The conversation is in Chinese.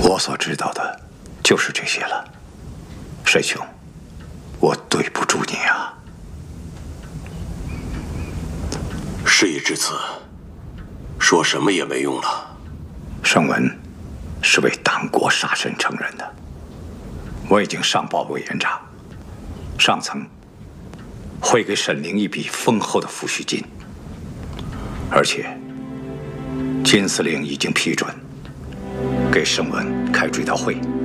我所知道的就是这些了。沈兄，我对不住你啊。 事已至此，说什么也没用了。 盛文是为党国杀身成仁的，我已经上报委员长，上层会给沈凌一笔丰厚的抚恤金，而且金司令已经批准给盛文开追悼会。